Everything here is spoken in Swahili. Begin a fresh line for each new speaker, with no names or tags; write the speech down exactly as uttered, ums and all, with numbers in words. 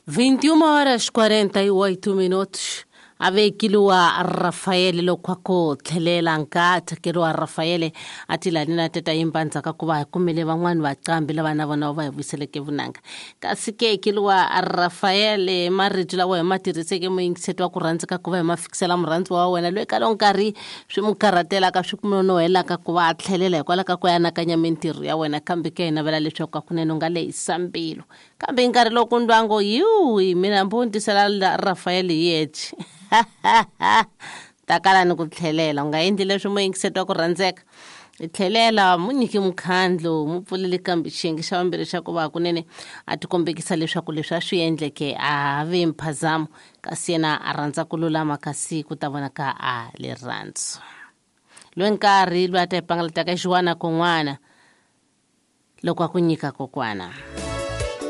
vinte e uma horas quarenta e oito minutos. Avekiliwa Rafael lokwako tlhelela nkatha keriwa Rafael atila nina teta impanza ka kuva kumele van'wana vaqambi lava na vona va vuseleke vunanga kasi ke kiliwa Rafael marito lawa ma tirhiseke mo yingiseto wa ku rhandzeka ku va ma fikisela murhandzi wa wena loyi ka lonkarhi swi mu karhatela ka swi kunonohela ka ku va tlhelela hikwala ka ku yanakanya mintirho ya wena kambe ke hina vela leswaku ka kunene nga le isambilo kambe nkarhi loko ndwango yu mina mbundisela Rafael yechi takala ni ku tlhelela u nga endli leswi mo yingiseto wa ku rhandzeka i tlhelela mu nyiki mukhandlo mu pfulele kambe xiyenge xa vambirhi xa ku va kunene a ti kombekisa leswaku leswi a swi endleke a ve mphazamo kasi yena a rhandza ku lulama kasi ku ta vonaka a le rhandzu loyi nkarhi loyi a ta hi pangaletaka xiwana kun'wana loko a ku nyika kokwana.